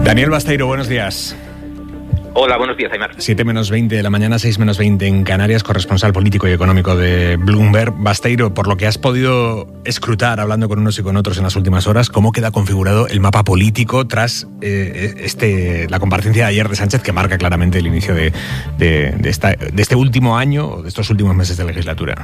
Daniel Basteiro, buenos días. Hola, buenos días, Aymar. 7 menos 20 de la mañana, 6 menos 20 en Canarias, corresponsal político y económico de Bloomberg. Basteiro, por lo que has podido escrutar hablando con unos y con otros en las últimas horas, ¿cómo queda configurado el mapa político tras la comparecencia de ayer de Sánchez, que marca claramente el inicio de este último año o de estos últimos meses de legislatura?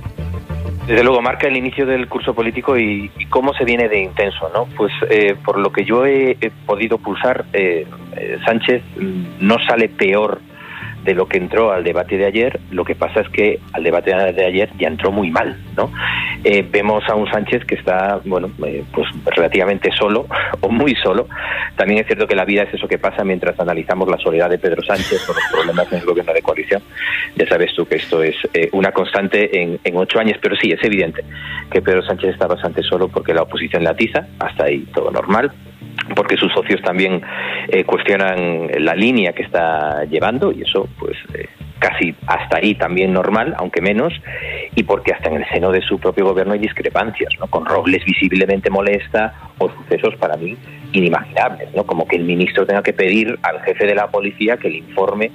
Desde luego, marca el inicio del curso político y cómo se viene de intenso, ¿no? Pues por lo que yo he podido pulsar, Sánchez no sale peor de lo que entró al debate de ayer. Lo que pasa es que al debate de ayer ya entró muy mal, ¿no? Vemos a un Sánchez que está, pues relativamente solo, o muy solo. También es cierto que la vida es eso que pasa mientras analizamos la soledad de Pedro Sánchez o los problemas en el gobierno de coalición. Ya sabes tú que esto es una constante en 8 años, pero sí, es evidente que Pedro Sánchez está bastante solo porque la oposición le atiza, hasta ahí todo normal, porque sus socios también cuestionan la línea que está llevando, y eso pues casi hasta ahí también normal, aunque menos, y porque hasta en el seno de su propio gobierno hay discrepancias, ¿no? Con Robles visiblemente molesta o sucesos para mí inimaginables, ¿no? Como que el ministro tenga que pedir al jefe de la policía que le informe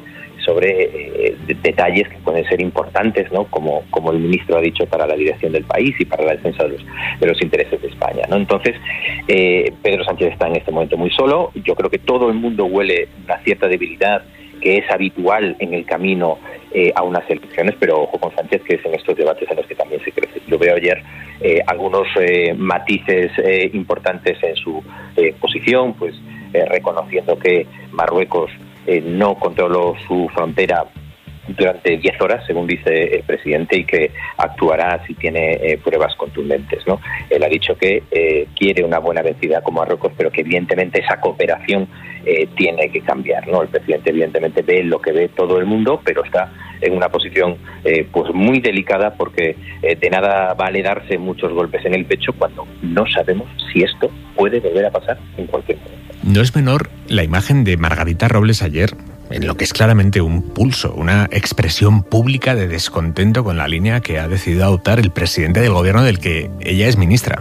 sobre detalles que pueden ser importantes, ¿no? Como el ministro ha dicho, para la dirección del país y para la defensa de los intereses de España, ¿no? Entonces, Pedro Sánchez está en este momento muy solo. Yo creo que todo el mundo huele una cierta debilidad que es habitual en el camino a unas elecciones, pero ojo con Sánchez, que es en estos debates en los que también se crece. Yo veo ayer algunos matices importantes en su posición, pues reconociendo que Marruecos no controló su frontera durante 10 horas, según dice el presidente, y que actuará si tiene pruebas contundentes, ¿no? Él ha dicho que quiere una buena vencida con Marruecos, pero que evidentemente esa cooperación tiene que cambiar, ¿no? El presidente evidentemente ve lo que ve todo el mundo, pero está en una posición pues muy delicada, porque de nada vale darse muchos golpes en el pecho cuando no sabemos si esto puede volver a pasar en cualquier momento. No es menor la imagen de Margarita Robles ayer, en lo que es claramente un pulso, una expresión pública de descontento con la línea que ha decidido adoptar el presidente del gobierno del que ella es ministra.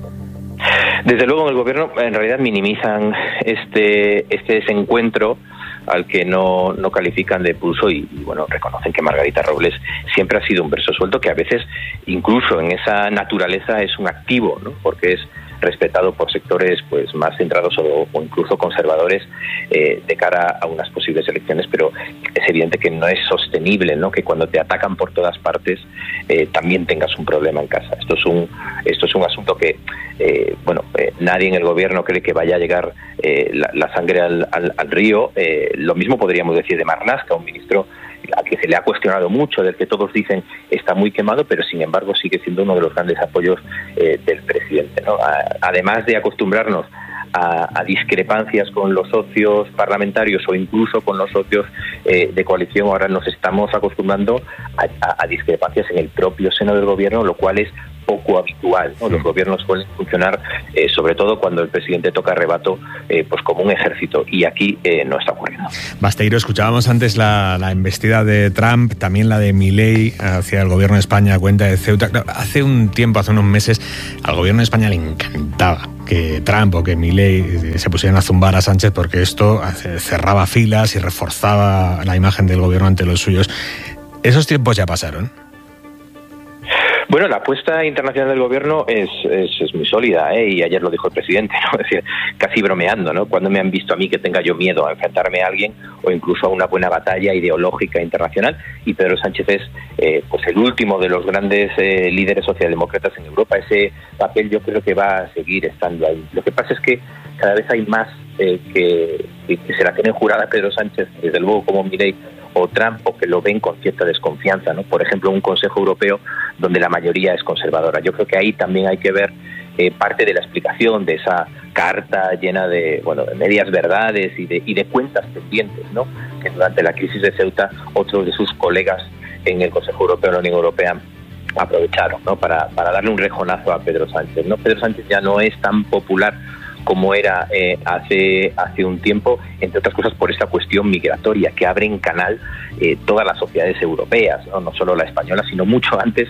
Desde luego, en el gobierno en realidad minimizan este desencuentro, al que no califican de pulso, y bueno, reconocen que Margarita Robles siempre ha sido un verso suelto, que a veces incluso en esa naturaleza es un activo, ¿no? Porque es respetado por sectores pues más centrados o incluso conservadores de cara a unas posibles elecciones, pero es evidente que no es sostenible, ¿no? Que cuando te atacan por todas partes también tengas un problema en casa. Esto es un asunto que nadie en el gobierno cree que vaya a llegar la sangre al río. Lo mismo podríamos decir de Marlaska, un ministro al que se le ha cuestionado mucho, del que todos dicen está muy quemado, pero sin embargo sigue siendo uno de los grandes apoyos del presidente, ¿no? Además de acostumbrarnos a discrepancias con los socios parlamentarios o incluso con los socios de coalición, ahora nos estamos acostumbrando a discrepancias en el propio seno del gobierno, lo cual es poco habitual, ¿no? Los gobiernos suelen funcionar, sobre todo cuando el presidente toca rebato, pues como un ejército, y aquí no está ocurriendo. Basteiro, escuchábamos antes la embestida de Trump, también la de Milei hacia el gobierno de España a cuenta de Ceuta. Hace unos meses, al gobierno de España le encantaba que Trump o que Milei se pusieran a zumbar a Sánchez, porque esto cerraba filas y reforzaba la imagen del gobierno ante los suyos. ¿Esos tiempos ya pasaron? Bueno, la apuesta internacional del gobierno es muy sólida, y ayer lo dijo el presidente, ¿no? Es decir, casi bromeando, ¿no? Cuando me han visto a mí que tenga yo miedo a enfrentarme a alguien o incluso a una buena batalla ideológica internacional. Y Pedro Sánchez es pues el último de los grandes líderes socialdemócratas en Europa. Ese papel yo creo que va a seguir estando ahí. Lo que pasa es que cada vez hay más que se la tienen jurada a Pedro Sánchez, desde luego como Milei o Trump, o que lo ven con cierta desconfianza, ¿no? Por ejemplo, un Consejo Europeo donde la mayoría es conservadora. Yo creo que ahí también hay que ver parte de la explicación de esa carta llena de medias verdades y de cuentas pendientes, ¿no? Que durante la crisis de Ceuta otros de sus colegas en el Consejo Europeo, en la Unión Europea, aprovecharon, ¿no? Para darle un rejonazo a Pedro Sánchez, ¿no? Pedro Sánchez ya no es tan popular como era hace un tiempo, entre otras cosas por esta cuestión migratoria que abre en canal todas las sociedades europeas, no solo la española, sino mucho antes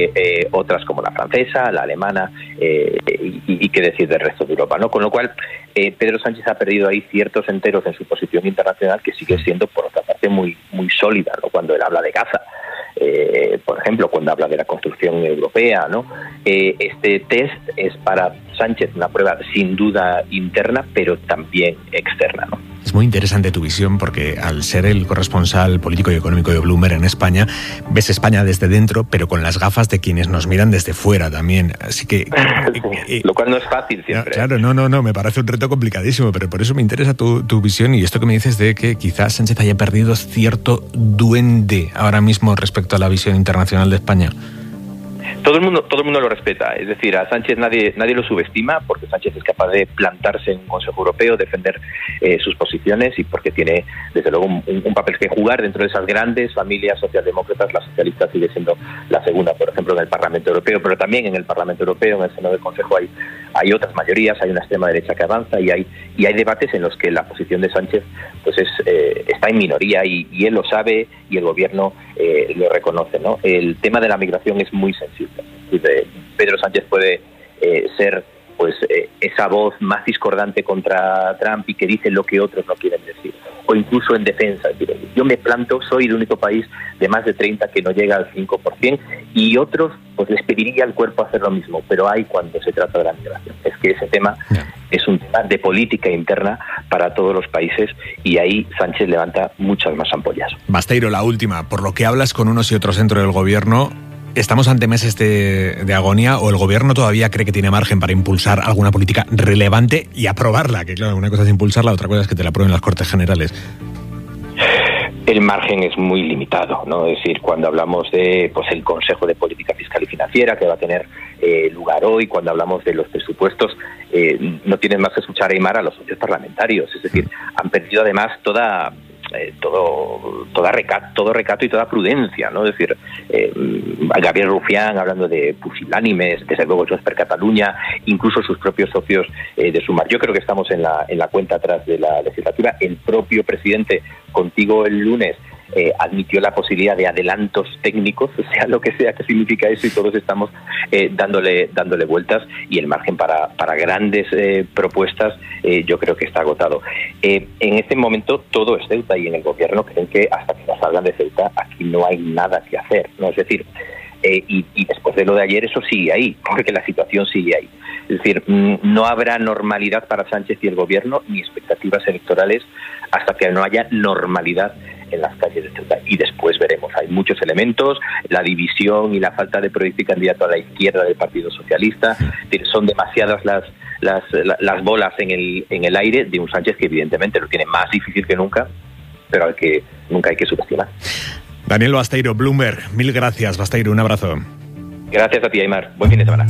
otras como la francesa, la alemana y qué decir del resto de Europa, ¿no? Con lo cual Pedro Sánchez ha perdido ahí ciertos enteros en su posición internacional que sigue siendo, por otra parte, muy, muy sólida, ¿no? Cuando él habla de Gaza, por ejemplo, cuando habla de la construcción europea, ¿no? Este test es para Sánchez una prueba sin duda interna, pero también externa, ¿no? Es muy interesante tu visión porque al ser el corresponsal político y económico de Bloomberg en España, ves España desde dentro, pero con las gafas de quienes nos miran desde fuera también. Así que... lo cual no es fácil siempre. Claro, no, me parece un reto complicadísimo, pero por eso me interesa tu visión y esto que me dices de que quizás Sánchez haya perdido cierto duende ahora mismo respecto a la visión internacional de España. Todo el mundo lo respeta, es decir, a Sánchez nadie lo subestima porque Sánchez es capaz de plantarse en un Consejo Europeo, defender sus posiciones y porque tiene desde luego un papel que jugar dentro de esas grandes familias socialdemócratas. La socialista sigue siendo la segunda, por ejemplo, en el Parlamento Europeo, pero también en el Parlamento Europeo, en el seno del Consejo hay otras mayorías, hay una extrema derecha que avanza y hay debates en los que la posición de Sánchez pues está en minoría y él lo sabe y el gobierno lo reconoce, ¿no? El tema de la migración es muy sensible. Pedro Sánchez puede ser pues esa voz más discordante contra Trump y que dice lo que otros no quieren decir, o incluso en defensa. Yo me planto, soy el único país de más de 30 que no llega al 5%, y otros pues les pediría al cuerpo hacer lo mismo, pero hay cuando se trata de la migración. Es que ese tema es un tema de política interna para todos los países y ahí Sánchez levanta muchas más ampollas. Basteiro, la última, por lo que hablas con unos y otros dentro del gobierno, ¿estamos ante meses de agonía o el gobierno todavía cree que tiene margen para impulsar alguna política relevante y aprobarla? Que claro, una cosa es impulsarla, otra cosa es que te la aprueben las Cortes Generales. El margen es muy limitado, ¿no? Es decir, cuando hablamos de pues el Consejo de Política Fiscal y Financiera que va a tener lugar hoy, cuando hablamos de los presupuestos, no tienen más que escuchar a Aimar a los socios parlamentarios. Es decir, han perdido además todo recato y toda prudencia, ¿no? Es decir, Gabriel Rufián hablando de pusilánimes, desde luego Junts per Catalunya, incluso sus propios socios de Sumar. Yo creo que estamos en la cuenta atrás de la legislatura. El propio presidente, contigo el lunes, admitió la posibilidad de adelantos técnicos, sea lo que sea que significa eso, y todos estamos dándole vueltas, y el margen para grandes propuestas yo creo que está agotado. En este momento todo es Ceuta y en el gobierno creen que hasta que nos salgan de Ceuta aquí no hay nada que hacer, ¿no? Es decir, y después de lo de ayer eso sigue ahí, porque la situación sigue ahí. Es decir, no habrá normalidad para Sánchez y el gobierno ni expectativas electorales hasta que no haya normalidad en las calles de Ceuta, y después veremos. Hay muchos elementos, la división y la falta de proyecto y candidato a la izquierda del Partido Socialista. Son demasiadas las bolas en el aire de un Sánchez que evidentemente lo tiene más difícil que nunca, pero al que nunca hay que subestimar. Daniel Basteiro, Bloomberg, mil gracias, Basteiro, un abrazo. Gracias a ti, Aimar. Buen fin de semana.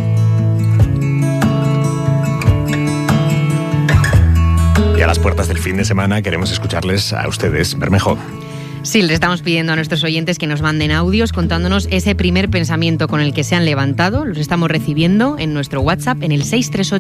Y a las puertas del fin de semana queremos escucharles a ustedes. Bermejo. Sí, les estamos pidiendo a nuestros oyentes que nos manden audios contándonos ese primer pensamiento con el que se han levantado. Los estamos recibiendo en nuestro WhatsApp en el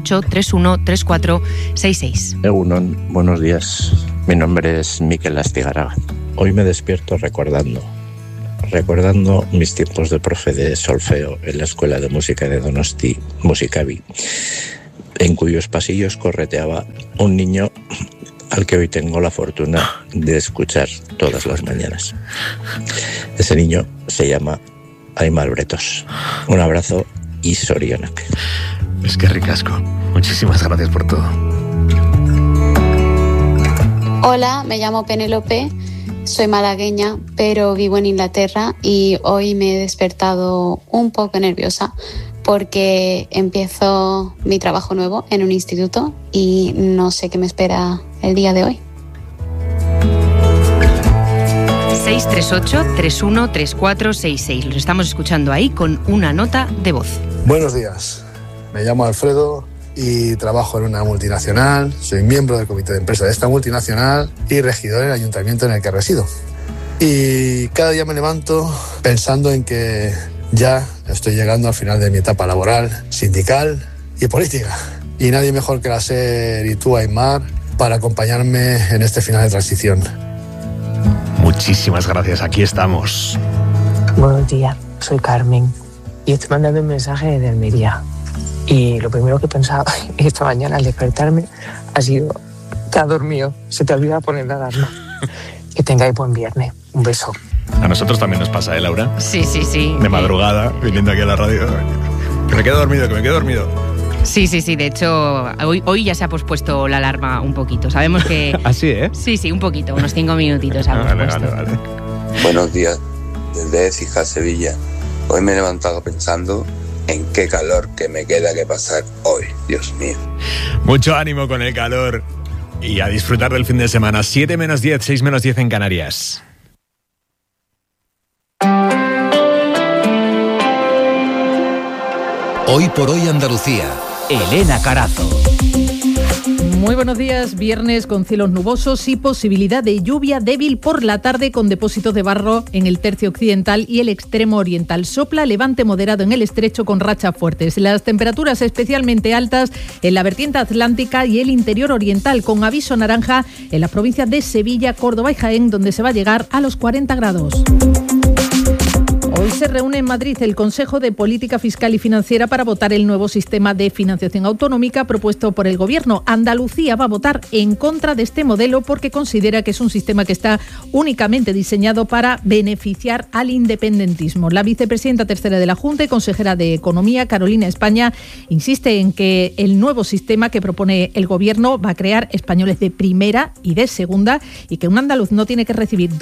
638-313466. Egunon, buenos días. Mi nombre es Mikel Astigarraga. Hoy me despierto recordando mis tiempos de profe de solfeo en la Escuela de Música de Donosti, Musikabi, en cuyos pasillos correteaba un niño al que hoy tengo la fortuna de escuchar todas las mañanas. Ese niño se llama Aimar Bretos. Un abrazo y sorionak. Es que ricasco. Muchísimas gracias por todo. Hola, me llamo Penélope, soy malagueña, pero vivo en Inglaterra y hoy me he despertado un poco nerviosa porque empiezo mi trabajo nuevo en un instituto y no sé qué me espera el día de hoy. 638-313466. Los estamos escuchando ahí con una nota de voz. Buenos días, me llamo Alfredo y trabajo en una multinacional, soy miembro del comité de empresa de esta multinacional y regidor en el ayuntamiento en el que resido. Y cada día me levanto pensando en que ya estoy llegando al final de mi etapa laboral, sindical y política. Y nadie mejor que la SER y tú, Aimar, para acompañarme en este final de transición. Muchísimas gracias, aquí estamos. Buenos días, soy Carmen y estoy mandando un mensaje desde Almería. Y lo primero que pensaba esta mañana al despertarme ha sido: te has dormido, se te olvida poner la alarma. Que tengáis buen viernes. Un beso. A nosotros también nos pasa, ¿eh, Laura? Sí. De madrugada, viniendo aquí a la radio. Que me quedo dormido. Sí. De hecho, hoy ya se ha pospuesto la alarma un poquito. Sabemos que... ¿Así, eh? Sí, un poquito, unos 5 minutitos. Vale. Buenos días, desde Écija, Sevilla. Hoy me he levantado pensando en qué calor que me queda que pasar hoy, Dios mío. Mucho ánimo con el calor y a disfrutar del fin de semana. 7 menos 10, 6 menos 10 en Canarias. Hoy por hoy Andalucía. Elena Carazo. Muy buenos días, viernes con cielos nubosos y posibilidad de lluvia débil por la tarde con depósitos de barro en el tercio occidental y el extremo oriental. Sopla levante moderado en el estrecho con rachas fuertes. Las temperaturas especialmente altas en la vertiente atlántica y el interior oriental, con aviso naranja en las provincias de Sevilla, Córdoba y Jaén, donde se va a llegar a los 40 grados. Hoy se reúne en Madrid el Consejo de Política Fiscal y Financiera para votar el nuevo sistema de financiación autonómica propuesto por el Gobierno. Andalucía va a votar en contra de este modelo porque considera que es un sistema que está únicamente diseñado para beneficiar al independentismo. La vicepresidenta tercera de la Junta y consejera de Economía, Carolina España, insiste en que el nuevo sistema que propone el Gobierno va a crear españoles de primera y de segunda y que un andaluz no tiene que recibir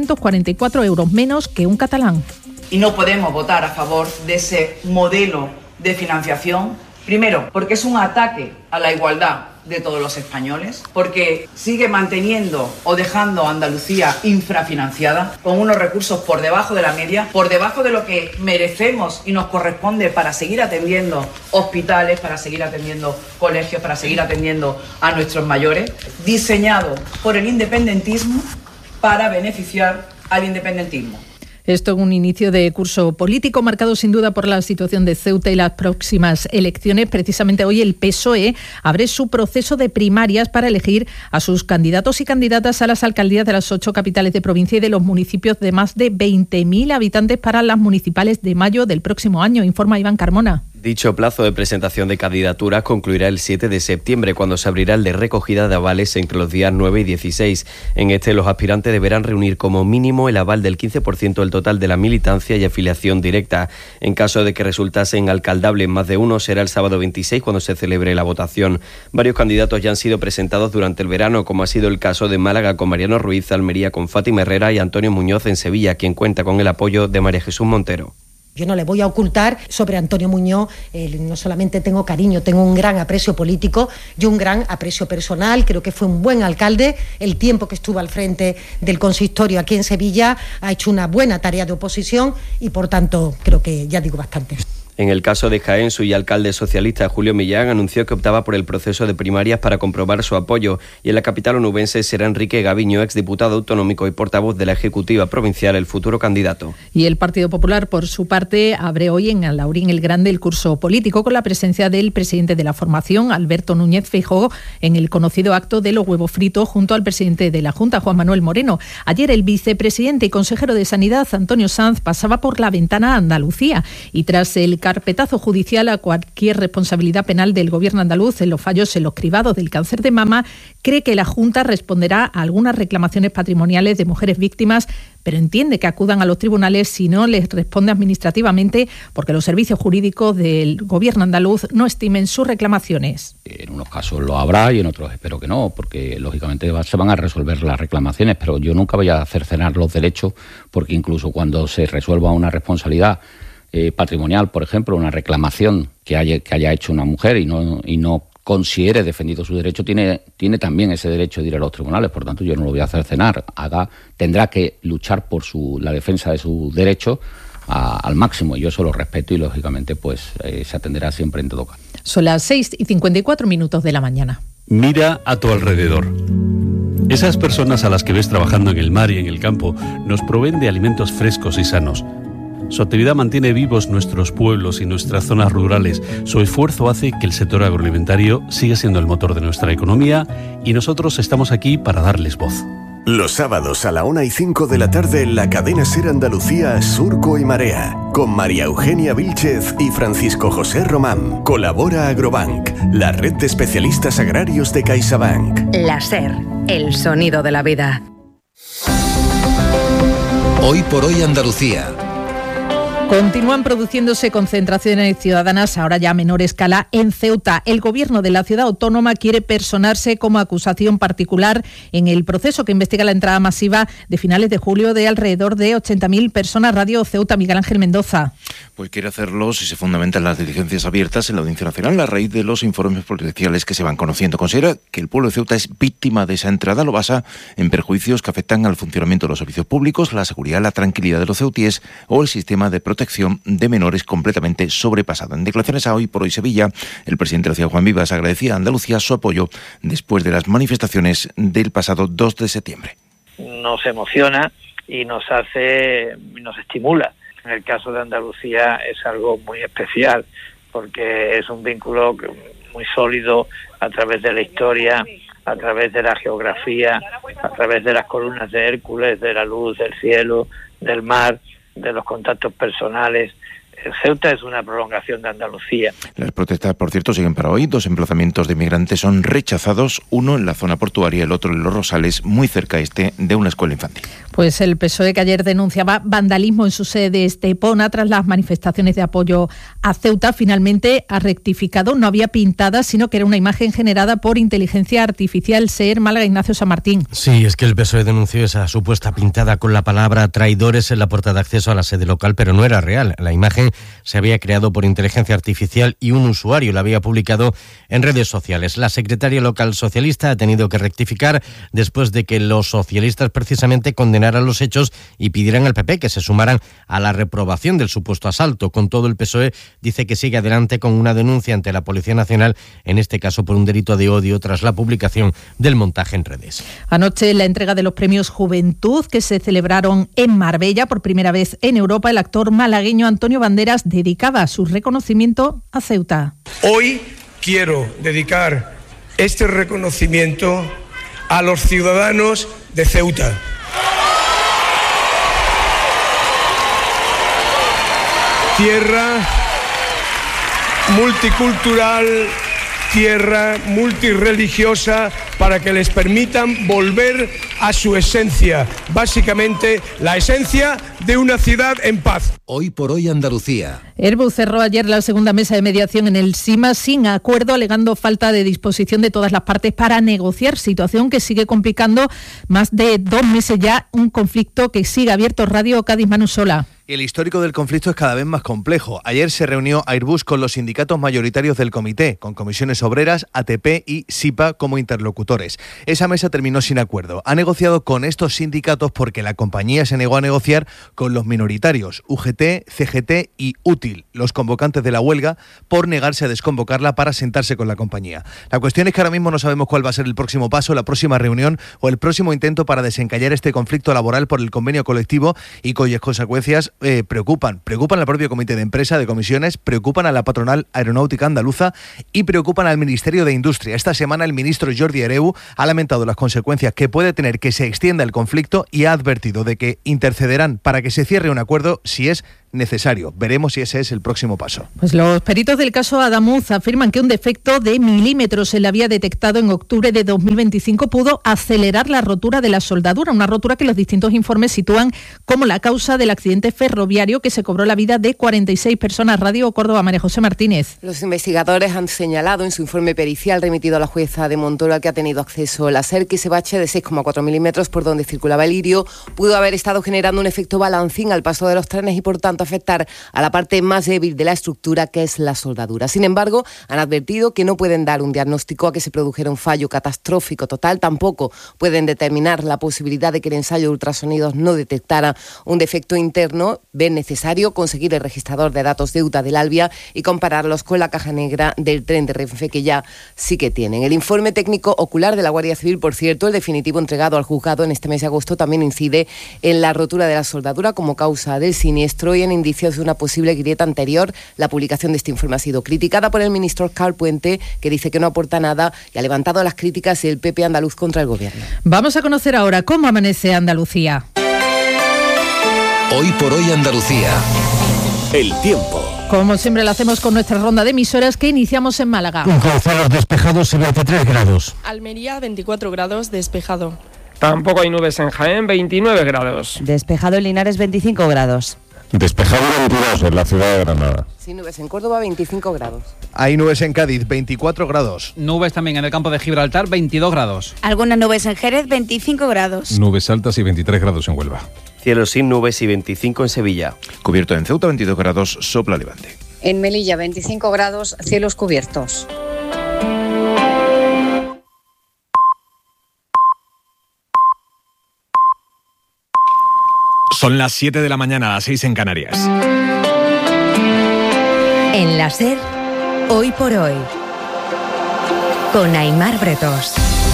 244 euros menos que un catalán. Y no podemos votar a favor de ese modelo de financiación. Primero, porque es un ataque a la igualdad de todos los españoles, porque sigue manteniendo o dejando a Andalucía infrafinanciada, con unos recursos por debajo de la media, por debajo de lo que merecemos y nos corresponde para seguir atendiendo hospitales, para seguir atendiendo colegios, para seguir atendiendo a nuestros mayores, diseñado por el independentismo para beneficiar al independentismo. Esto en un inicio de curso político marcado sin duda por la situación de Ceuta y las próximas elecciones. Precisamente hoy el PSOE abre su proceso de primarias para elegir a sus candidatos y candidatas a las alcaldías de las 8 capitales de provincia y de los municipios de más de 20.000 habitantes para las municipales de mayo del próximo año, informa Iván Carmona. Dicho plazo de presentación de candidaturas concluirá el 7 de septiembre, cuando se abrirá el de recogida de avales entre los días 9 y 16. En este, los aspirantes deberán reunir como mínimo el aval del 15% del total de la militancia y afiliación directa. En caso de que resultasen alcaldables más de uno, será el sábado 26 cuando se celebre la votación. Varios candidatos ya han sido presentados durante el verano, como ha sido el caso de Málaga con Mariano Ruiz, Almería con Fátima Herrera y Antonio Muñoz en Sevilla, quien cuenta con el apoyo de María Jesús Montero. Yo no le voy a ocultar sobre Antonio Muñoz, no solamente tengo cariño, tengo un gran aprecio político y un gran aprecio personal. Creo que fue un buen alcalde. El tiempo que estuvo al frente del consistorio aquí en Sevilla ha hecho una buena tarea de oposición y, por tanto, creo que ya digo bastante. En el caso de Jaén, su alcalde socialista Julio Millán anunció que optaba por el proceso de primarias para comprobar su apoyo, y en la capital onubense será Enrique Gaviño, exdiputado autonómico y portavoz de la Ejecutiva Provincial, el futuro candidato. Y el Partido Popular, por su parte, abre hoy en Alhaurín el Grande el curso político con la presencia del presidente de la formación, Alberto Núñez Feijóo, en el conocido acto de los huevos fritos junto al presidente de la Junta, Juan Manuel Moreno. Ayer el vicepresidente y consejero de Sanidad, Antonio Sanz, pasaba por la ventana a Andalucía y tras el carpetazo judicial a cualquier responsabilidad penal del gobierno andaluz en los fallos en los cribados del cáncer de mama, cree que la Junta responderá a algunas reclamaciones patrimoniales de mujeres víctimas, pero entiende que acudan a los tribunales si no les responde administrativamente, porque los servicios jurídicos del gobierno andaluz no estimen sus reclamaciones. En unos casos lo habrá y en otros espero que no, porque lógicamente se van a resolver las reclamaciones, pero yo nunca voy a cercenar los derechos, porque incluso cuando se resuelva una responsabilidad patrimonial, por ejemplo, una reclamación que haya hecho una mujer y no considere defendido su derecho, tiene también ese derecho de ir a los tribunales. Por tanto, yo no lo voy a cercenar. Tendrá que luchar por la defensa de su derecho al máximo. Yo eso lo respeto y, lógicamente, pues se atenderá siempre en todo caso. Son las 6:54 de la mañana. Mira a tu alrededor. Esas personas a las que ves trabajando en el mar y en el campo nos proveen de alimentos frescos y sanos. Su actividad mantiene vivos nuestros pueblos y nuestras zonas rurales. Su esfuerzo hace que el sector agroalimentario siga siendo el motor de nuestra economía y nosotros estamos aquí para darles voz. Los sábados a la 1:05 de la tarde en la cadena SER Andalucía, Surco y Marea, con María Eugenia Vílchez y Francisco José Román. Colabora Agrobank, la red de especialistas agrarios de CaixaBank. La SER, el sonido de la vida. Hoy por hoy Andalucía. Continúan produciéndose concentraciones ciudadanas, ahora ya a menor escala, en Ceuta. El gobierno de la ciudad autónoma quiere personarse como acusación particular en el proceso que investiga la entrada masiva de finales de julio de alrededor de 80.000 personas. Radio Ceuta, Miguel Ángel Mendoza. Pues quiere hacerlo si se fundamentan las diligencias abiertas en la Audiencia Nacional a raíz de los informes policiales que se van conociendo. Considera que el pueblo de Ceuta es víctima de esa entrada, lo basa en perjuicios que afectan al funcionamiento de los servicios públicos, la seguridad, la tranquilidad de los ceutíes o el sistema de protección de menores completamente sobrepasado. En declaraciones a Hoy por Hoy Sevilla, el presidente de la ciudad, Juan Vivas, agradecía a Andalucía su apoyo después de las manifestaciones del pasado 2 de septiembre. Nos emociona y nos estimula. En el caso de Andalucía es algo muy especial porque es un vínculo muy sólido a través de la historia, a través de la geografía, a través de las columnas de Hércules, de la luz, del cielo, del mar, de los contactos personales. Ceuta es una prolongación de Andalucía. Las protestas, por cierto, siguen para hoy. 2 emplazamientos de inmigrantes son rechazados, uno en la zona portuaria, el otro en Los Rosales, muy cerca de una escuela infantil. Pues el PSOE, que ayer denunciaba vandalismo en su sede de Estepona tras las manifestaciones de apoyo a Ceuta, finalmente ha rectificado. No había pintadas, sino que era una imagen generada por inteligencia artificial. SER Málaga, Ignacio San Martín. Sí, es que el PSOE denunció esa supuesta pintada con la palabra traidores en la puerta de acceso a la sede local, pero no era real. La imagen se había creado por inteligencia artificial y un usuario la había publicado en redes sociales. La secretaria local socialista ha tenido que rectificar después de que los socialistas precisamente condenaran los hechos y pidieran al PP que se sumaran a la reprobación del supuesto asalto. Con todo, el PSOE dice que sigue adelante con una denuncia ante la Policía Nacional, en este caso por un delito de odio tras la publicación del montaje en redes. Anoche, la entrega de los premios Juventud que se celebraron en Marbella por primera vez en Europa, el actor malagueño Antonio Banderas dedicaba su reconocimiento a Ceuta. Hoy quiero dedicar este reconocimiento a los ciudadanos de Ceuta. Tierra multicultural, tierra multirreligiosa, para que les permitan volver a su esencia, básicamente la esencia de una ciudad en paz. Hoy por hoy Andalucía. Airbus cerró ayer la segunda mesa de mediación en el SIMA sin acuerdo, alegando falta de disposición de todas las partes para negociar, situación que sigue complicando más de 2 meses ya un conflicto que sigue abierto. Radio Cádiz, Manu Sola. El histórico del conflicto es cada vez más complejo. Ayer se reunió Airbus con los sindicatos mayoritarios del comité, con comisiones obreras, ATP y SIPA como interlocutores. Esa mesa terminó sin acuerdo. Ha negociado con estos sindicatos porque la compañía se negó a negociar con los minoritarios, UGT, CGT y Útil, los convocantes de la huelga, por negarse a desconvocarla para sentarse con la compañía. La cuestión es que ahora mismo no sabemos cuál va a ser el próximo paso, la próxima reunión o el próximo intento para desencallar este conflicto laboral por el convenio colectivo, y cuyas consecuencias preocupan al propio comité de empresa, de comisiones, preocupan a la patronal aeronáutica andaluza y preocupan al Ministerio de Industria. Esta semana el ministro Jordi Hereu ha lamentado las consecuencias que puede tener que se extienda el conflicto y ha advertido de que intercederán para que se cierre un acuerdo si es necesario. Veremos si ese es el próximo paso. Pues los peritos del caso Adamuz afirman que un defecto de milímetros en la vía detectado en octubre de 2025 pudo acelerar la rotura de la soldadura, una rotura que los distintos informes sitúan como la causa del accidente ferroviario que se cobró la vida de 46 personas. Radio Córdoba, María José Martínez. Los investigadores han señalado en su informe pericial remitido a la jueza de Montoro, al que ha tenido acceso la SER, que ese bache de 6,4 milímetros por donde circulaba el lirio pudo haber estado generando un efecto balancín al paso de los trenes y por tanto afectar a la parte más débil de la estructura, que es la soldadura. Sin embargo, han advertido que no pueden dar un diagnóstico a que se produjera un fallo catastrófico total, tampoco pueden determinar la posibilidad de que el ensayo de ultrasonidos no detectara un defecto interno. Ven necesario conseguir el registrador de datos de UTA del Albia y compararlos con la caja negra del tren de Renfe, que ya sí que tienen. El informe técnico ocular de la Guardia Civil, por cierto, el definitivo entregado al juzgado en este mes de agosto, también incide en la rotura de la soldadura como causa del siniestro y en tiene indicios de una posible grieta anterior. La publicación de este informe ha sido criticada por el ministro Óscar Puente, que dice que no aporta nada y ha levantado las críticas del PP andaluz contra el gobierno. Vamos a conocer ahora cómo amanece Andalucía. Hoy por hoy Andalucía. El tiempo. Como siempre lo hacemos con nuestra ronda de emisoras que iniciamos en Málaga. Con cielos despejados y 23 grados. Almería, 24 grados, despejado. Tampoco hay nubes en Jaén, 29 grados. Despejado en Linares, 25 grados. Despejado 22 en la ciudad de Granada. Sin nubes en Córdoba, 25 grados. Hay nubes en Cádiz, 24 grados. Nubes también en el campo de Gibraltar, 22 grados. Algunas nubes en Jerez, 25 grados. Nubes altas y 23 grados en Huelva. Cielo sin nubes y 25 en Sevilla. Cubierto en Ceuta, 22 grados, sopla levante. En Melilla, 25 grados, cielos cubiertos. Son las 7 de la mañana, las 6 en Canarias. En la SER, hoy por hoy, con Aimar Bretos.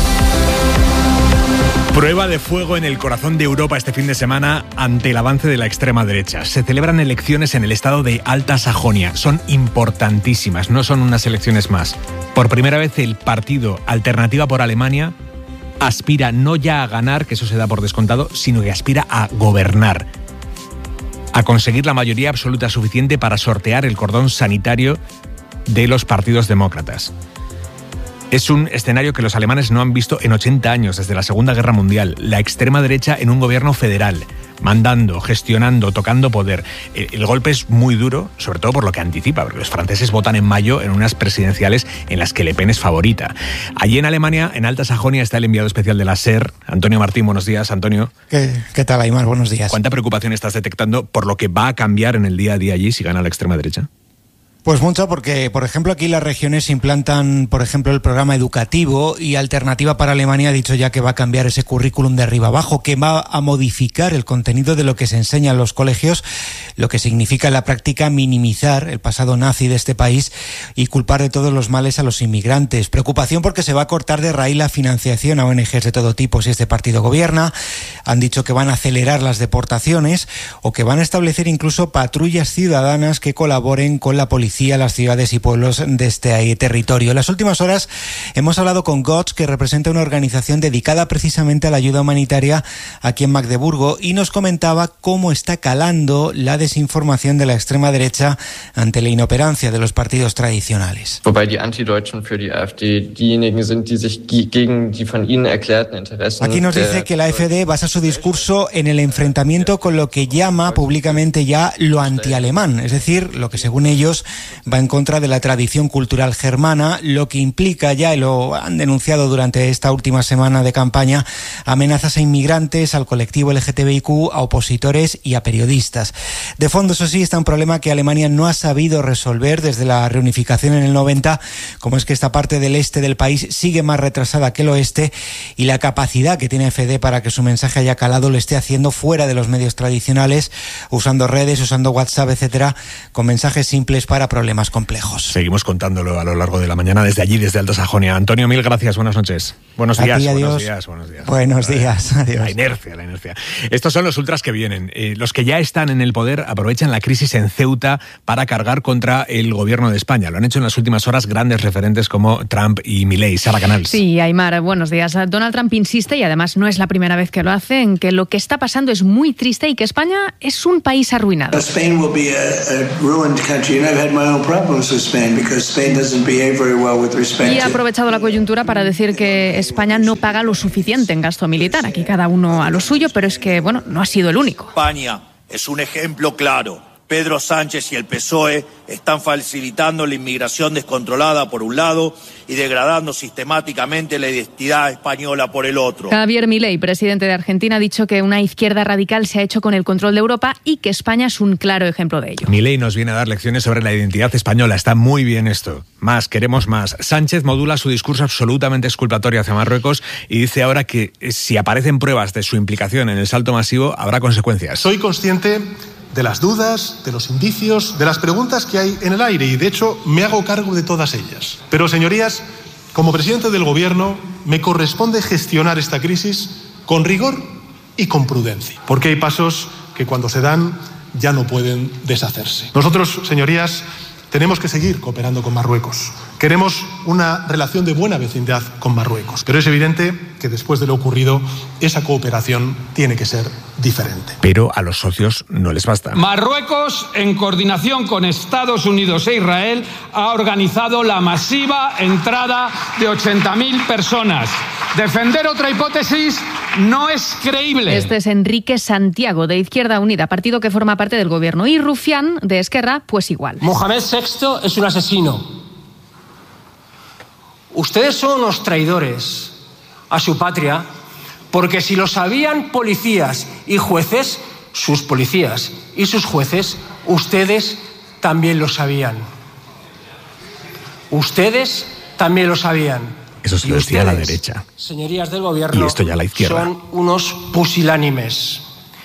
Prueba de fuego en el corazón de Europa este fin de semana ante el avance de la extrema derecha. Se celebran elecciones en el estado de Alta Sajonia. Son importantísimas, no son unas elecciones más. Por primera vez el partido Alternativa por Alemania aspira no ya a ganar, que eso se da por descontado, sino que aspira a gobernar, a conseguir la mayoría absoluta suficiente para sortear el cordón sanitario de los partidos demócratas. Es un escenario que los alemanes no han visto en 80 años, desde la Segunda Guerra Mundial. La extrema derecha en un gobierno federal, mandando, gestionando, tocando poder. El golpe es muy duro, sobre todo por lo que anticipa, porque los franceses votan en mayo en unas presidenciales en las que Le Pen es favorita. Allí en Alemania, en Alta Sajonia, está el enviado especial de la SER, Antonio Martín. Buenos días, Antonio. ¿Qué tal, Aimar? Buenos días. ¿Cuánta preocupación estás detectando por lo que va a cambiar en el día a día allí si gana la extrema derecha? Pues mucho, porque, por ejemplo, aquí las regiones implantan, por ejemplo, el programa educativo, y Alternativa para Alemania ha dicho ya que va a cambiar ese currículum de arriba abajo, que va a modificar el contenido de lo que se enseña en los colegios, lo que significa en la práctica minimizar el pasado nazi de este país y culpar de todos los males a los inmigrantes. Preocupación porque se va a cortar de raíz la financiación a ONGs de todo tipo si este partido gobierna. Han dicho que van a acelerar las deportaciones o que van a establecer incluso patrullas ciudadanas que colaboren con la policía a las ciudades y pueblos de este territorio. En las últimas horas hemos hablado con GOTS, que representa una organización dedicada precisamente a la ayuda humanitaria aquí en Magdeburgo, y nos comentaba cómo está calando la desinformación de la extrema derecha ante la inoperancia de los partidos tradicionales. Aquí nos dice que la AfD basa su discurso en el enfrentamiento con lo que llama públicamente ya lo antialemán, es decir, lo que según ellos va en contra de la tradición cultural germana, lo que implica ya, y lo han denunciado durante esta última semana de campaña, amenazas a inmigrantes, al colectivo LGTBIQ, a opositores y a periodistas. De fondo, eso sí, está un problema que Alemania no ha sabido resolver desde la reunificación en el 90, como es que esta parte del este del país sigue más retrasada que el oeste, y la capacidad que tiene AfD para que su mensaje haya calado lo esté haciendo fuera de los medios tradicionales, usando redes, usando WhatsApp, etcétera, con mensajes simples para problemas complejos. Seguimos contándolo a lo largo de la mañana desde allí, desde Alta Sajonia. Antonio, mil gracias, buenas noches. Buenos días, buenos días. Buenos días, adiós. La inercia. Estos son los ultras que vienen. Los que ya están en el poder aprovechan la crisis en Ceuta para cargar contra el gobierno de España. Lo han hecho en las últimas horas grandes referentes como Trump y Milei. Sara Canals. Sí, Aimar, buenos días. Donald Trump insiste, y además no es la primera vez que lo hace, en que lo que está pasando es muy triste y que España es un país arruinado. Spain will be a ruined country, and I've had my own problems with Spain because Spain doesn't behave very well with respect Y ha aprovechado la coyuntura para decir que España no paga lo suficiente en gasto militar. Aquí cada uno a lo suyo, pero es que, bueno, no ha sido el único. España es un ejemplo claro. Pedro Sánchez y el PSOE están facilitando la inmigración descontrolada por un lado y degradando sistemáticamente la identidad española por el otro. Javier Milei, presidente de Argentina, ha dicho que una izquierda radical se ha hecho con el control de Europa y que España es un claro ejemplo de ello. Milei nos viene a dar lecciones sobre la identidad española. Está muy bien esto. Más, queremos más. Sánchez modula su discurso absolutamente exculpatorio hacia Marruecos y dice ahora que si aparecen pruebas de su implicación en el salto masivo, habrá consecuencias. Soy consciente de las dudas, de los indicios, de las preguntas que hay en el aire, y de hecho me hago cargo de todas ellas. Pero, señorías, como presidente del Gobierno me corresponde gestionar esta crisis con rigor y con prudencia, porque hay pasos que cuando se dan ya no pueden deshacerse. Nosotros, señorías, tenemos que seguir cooperando con Marruecos. Queremos una relación de buena vecindad con Marruecos, pero es evidente que después de lo ocurrido, esa cooperación tiene que ser diferente. Pero a los socios no les basta. Marruecos, en coordinación con Estados Unidos e Israel, ha organizado la masiva entrada de 80.000 personas. Defender otra hipótesis no es creíble. Este es Enrique Santiago, de Izquierda Unida, partido que forma parte del gobierno. Y Rufián, de Esquerra, pues igual. Mohamed VI es un asesino. Ustedes son unos traidores a su patria, porque si lo sabían policías y jueces, sus policías y sus jueces, ustedes también lo sabían. Ustedes también lo sabían. Eso se lo decía a la derecha. Señorías del gobierno, y esto ya a la izquierda. Son unos pusilánimes.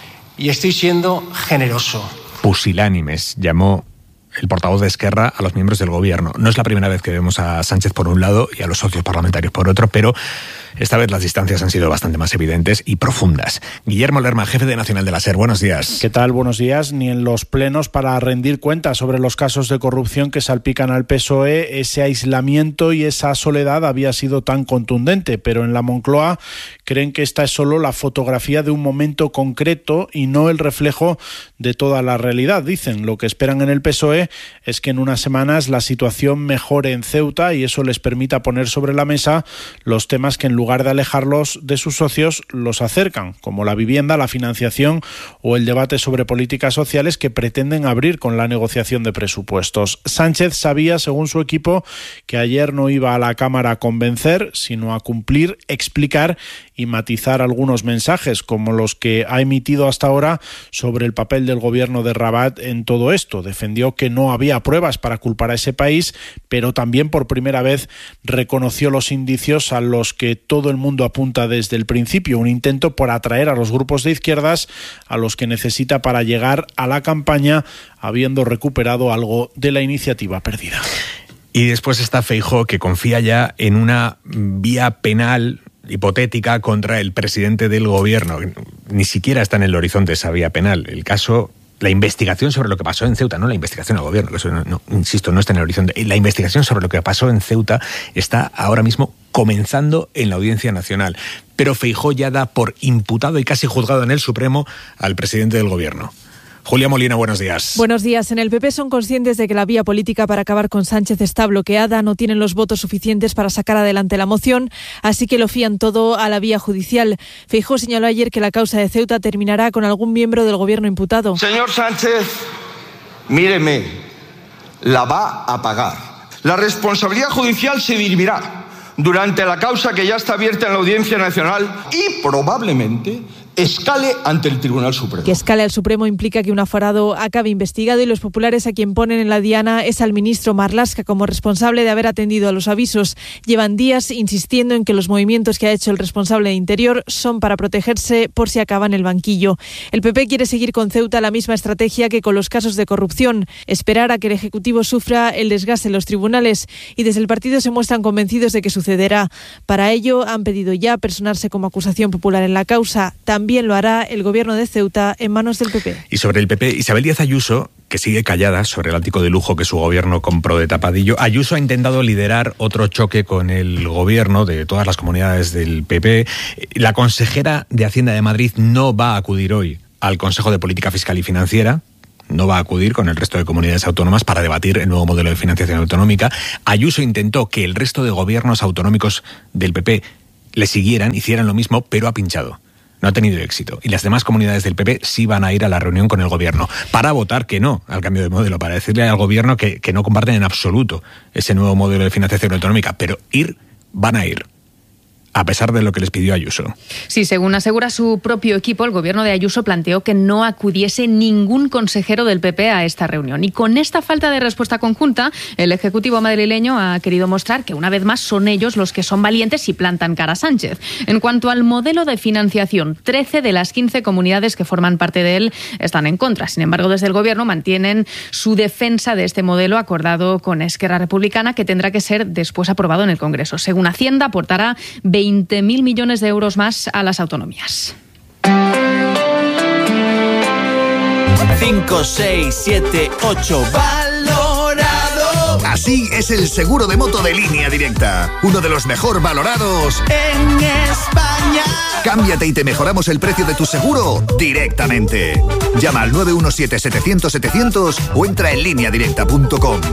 Y estoy siendo generoso. Pusilánimes, llamó el portavoz de Esquerra a los miembros del gobierno. No es la primera vez que vemos a Sánchez por un lado y a los socios parlamentarios por otro, pero esta vez las distancias han sido bastante más evidentes y profundas. Guillermo Lerma, jefe de Nacional de la SER, buenos días. ¿Qué tal? Buenos días. Ni en los plenos para rendir cuentas sobre los casos de corrupción que salpican al PSOE, ese aislamiento y esa soledad había sido tan contundente, pero en la Moncloa creen que esta es solo la fotografía de un momento concreto y no el reflejo de toda la realidad. Dicen, lo que esperan en el PSOE es que en unas semanas la situación mejore en Ceuta y eso les permita poner sobre la mesa los temas que en lugar de alejarlos de sus socios los acercan, como la vivienda, la financiación o el debate sobre políticas sociales que pretenden abrir con la negociación de presupuestos. Sánchez sabía, según su equipo, que ayer no iba a la Cámara a convencer, sino a cumplir, explicar y matizar algunos mensajes, como los que ha emitido hasta ahora sobre el papel del gobierno de Rabat en todo esto. Defendió que no había pruebas para culpar a ese país, pero también por primera vez reconoció los indicios a los que todo el mundo apunta desde el principio, un intento por atraer a los grupos de izquierdas a los que necesita para llegar a la campaña, habiendo recuperado algo de la iniciativa perdida. Y después está Feijóo, que confía ya en una vía penal hipotética contra el presidente del gobierno. Ni siquiera está en el horizonte esa vía penal. El caso, la investigación sobre lo que pasó en Ceuta, no la investigación al gobierno, eso insisto, no está en el horizonte. La investigación sobre lo que pasó en Ceuta está ahora mismo comenzando en la Audiencia Nacional. Pero Feijóo ya da por imputado y casi juzgado en el Supremo al presidente del gobierno. Julia Molina, buenos días. Buenos días. En el PP son conscientes de que la vía política para acabar con Sánchez está bloqueada, no tienen los votos suficientes para sacar adelante la moción, así que lo fían todo a la vía judicial. Feijóo señaló ayer que la causa de Ceuta terminará con algún miembro del gobierno imputado. Señor Sánchez, míreme, la va a pagar. La responsabilidad judicial se dirimirá durante la causa que ya está abierta en la Audiencia Nacional y probablemente escale ante el Tribunal Supremo. Que escale al Supremo implica que un aforado acabe investigado y los populares a quien ponen en la diana es al ministro Marlaska como responsable de haber atendido a los avisos. Llevan días insistiendo en que los movimientos que ha hecho el responsable de Interior son para protegerse por si acaba en el banquillo. El PP quiere seguir con Ceuta la misma estrategia que con los casos de corrupción, esperar a que el Ejecutivo sufra el desgaste en los tribunales, y desde el partido se muestran convencidos de que sucederá. Para ello han pedido ya personarse como acusación popular en la causa. También lo hará el gobierno de Ceuta en manos del PP. Y sobre el PP, Isabel Díaz Ayuso, que sigue callada sobre el ático de lujo que su gobierno compró de tapadillo. Ayuso ha intentado liderar otro choque con el gobierno de todas las comunidades del PP. La consejera de Hacienda de Madrid no va a acudir hoy al Consejo de Política Fiscal y Financiera. No va a acudir con el resto de comunidades autónomas para debatir el nuevo modelo de financiación autonómica. Ayuso intentó que el resto de gobiernos autonómicos del PP le siguieran, hicieran lo mismo, pero ha pinchado. No ha tenido éxito. Y las demás comunidades del PP sí van a ir a la reunión con el gobierno para votar que no al cambio de modelo, para decirle al gobierno que no comparten en absoluto ese nuevo modelo de financiación autonómica. Pero van a ir. A pesar de lo que les pidió Ayuso. Sí, según asegura su propio equipo, el gobierno de Ayuso planteó que no acudiese ningún consejero del PP a esta reunión. Y con esta falta de respuesta conjunta, el Ejecutivo madrileño ha querido mostrar que una vez más son ellos los que son valientes y plantan cara a Sánchez. En cuanto al modelo de financiación, 13 de las 15 comunidades que forman parte de él están en contra. Sin embargo, desde el gobierno mantienen su defensa de este modelo acordado con Esquerra Republicana, que tendrá que ser después aprobado en el Congreso. Según Hacienda, aportará 20.000 millones de euros más a las autonomías. 5, 6, 7, 8. ¡Valorado! Así es el seguro de moto de Línea Directa. Uno de los mejor valorados en España. Cámbiate y te mejoramos el precio de tu seguro directamente. Llama al 917-700-700 o entra en lineadirecta.com.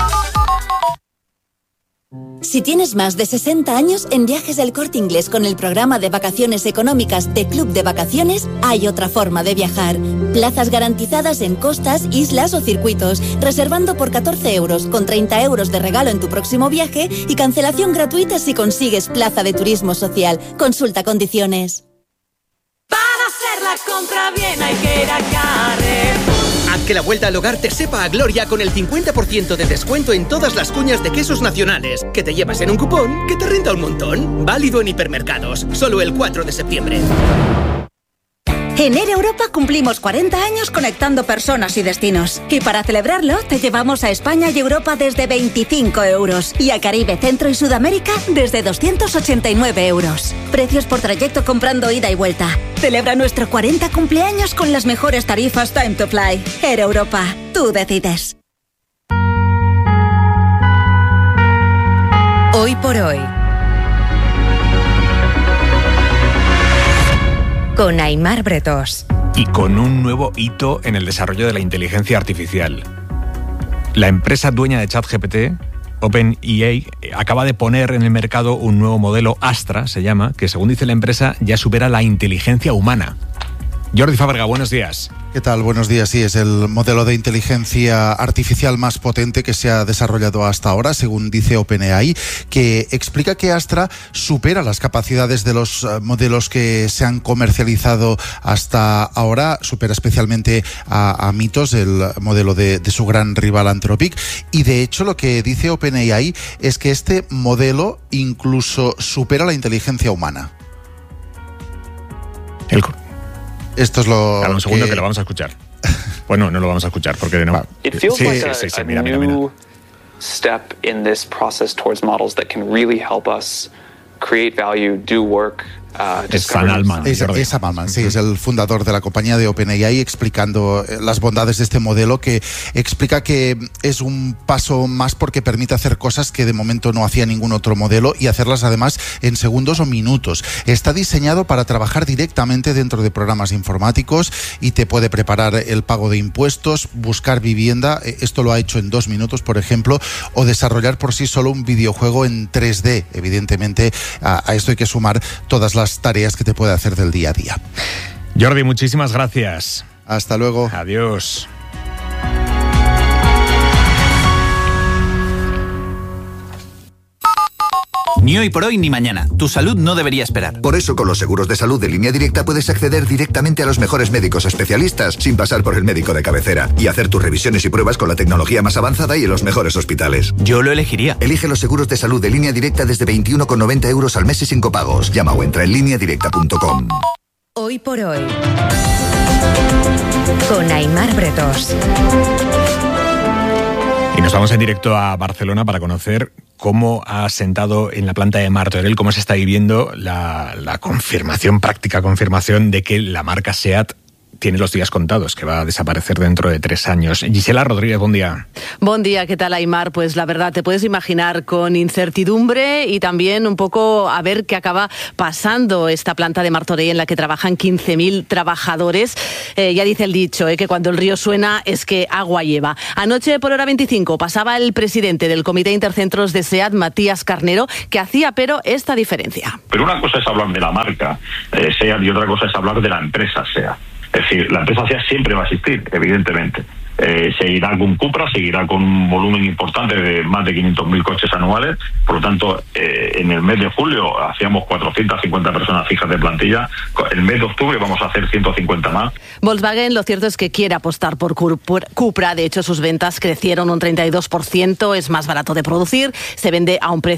Si tienes más de 60 años, en Viajes del Corte Inglés con el programa de vacaciones económicas de Club de Vacaciones, hay otra forma de viajar. Plazas garantizadas en costas, islas o circuitos, reservando por 14 euros, con 30 euros de regalo en tu próximo viaje y cancelación gratuita si consigues plaza de turismo social. Consulta condiciones. Para hacer la compra bien hay que ir a Carrefour. Haz que la vuelta al hogar te sepa a gloria con el 50% de descuento en todas las cuñas de quesos nacionales, que te llevas en un cupón que te renta un montón. Válido en hipermercados, solo el 4 de septiembre. En Air Europa cumplimos 40 años conectando personas y destinos. Y para celebrarlo, te llevamos a España y Europa desde 25 euros. Y a Caribe, Centro y Sudamérica desde 289 euros. Precios por trayecto comprando ida y vuelta. Celebra nuestro 40 cumpleaños con las mejores tarifas Time to Fly. Air Europa, tú decides. Hoy por hoy. Con Aimar Bretós. Y con un nuevo hito en el desarrollo de la inteligencia artificial. La empresa dueña de ChatGPT, OpenAI, acaba de poner en el mercado un nuevo modelo, Astra se llama, que según dice la empresa ya supera la inteligencia humana. Jordi Fábrega, buenos días. ¿Qué tal? Buenos días. Sí, es el modelo de inteligencia artificial más potente que se ha desarrollado hasta ahora, según dice OpenAI, que explica que Astra supera las capacidades de los modelos que se han comercializado hasta ahora, supera especialmente a Mythos, el modelo de su gran rival Anthropic, y de hecho lo que dice OpenAI es que este modelo incluso supera la inteligencia humana. Esto es lo Dame un segundo que lo vamos a escuchar. Bueno, no lo vamos a escuchar porque de nuevo. Sí, mira. Step in this process towards models that can really help us create value, do work. Es Sam Altman. Es Sam Altman, sí, es el fundador de la compañía de OpenAI, explicando las bondades de este modelo, que explica que es un paso más porque permite hacer cosas que de momento no hacía ningún otro modelo y hacerlas además en segundos o minutos. Está diseñado para trabajar directamente dentro de programas informáticos y te puede preparar el pago de impuestos, buscar vivienda, esto lo ha hecho en 2 minutos, por ejemplo, o desarrollar por sí solo un videojuego en 3D. Evidentemente, a esto hay que sumar todas las tareas que te puede hacer del día a día. Jordi, muchísimas gracias. Hasta luego. Adiós. Ni hoy por hoy ni mañana. Tu salud no debería esperar. Por eso, con los seguros de salud de Línea Directa puedes acceder directamente a los mejores médicos especialistas sin pasar por el médico de cabecera y hacer tus revisiones y pruebas con la tecnología más avanzada y en los mejores hospitales. Yo lo elegiría. Elige los seguros de salud de Línea Directa desde 21,90 euros al mes y sin copagos. Llama o entra en lineadirecta.com. Hoy por hoy. Con Aimar Bretós. Y nos vamos en directo a Barcelona para conocer cómo ha sentado en la planta de Martorell, cómo se está viviendo la confirmación, práctica confirmación de que la marca SEAT tiene los días contados, que va a desaparecer dentro de 3 años. Gisela Rodríguez, buen día. Buen día, ¿qué tal, Aimar? Pues la verdad, te puedes imaginar con incertidumbre y también un poco a ver qué acaba pasando esta planta de Martorell en la que trabajan 15.000 trabajadores. Ya dice el dicho, que cuando el río suena es que agua lleva. Anoche por hora 25 pasaba el presidente del Comité Intercentros de SEAT, Matías Carnero, que hacía pero esta diferencia. Pero una cosa es hablar de la marca SEAT y otra cosa es hablar de la empresa SEAT. Es decir, la empresa SEAT siempre va a existir, evidentemente. Seguirá con Cupra, seguirá con un volumen importante de más de 500.000 coches anuales. Por lo tanto, en el mes de julio hacíamos 450 personas fijas de plantilla. El mes de octubre vamos a hacer 150 más. Volkswagen, lo cierto es que quiere apostar por Cupra. De hecho, sus ventas crecieron un 32%. Es más barato de producir. Se vende a un precio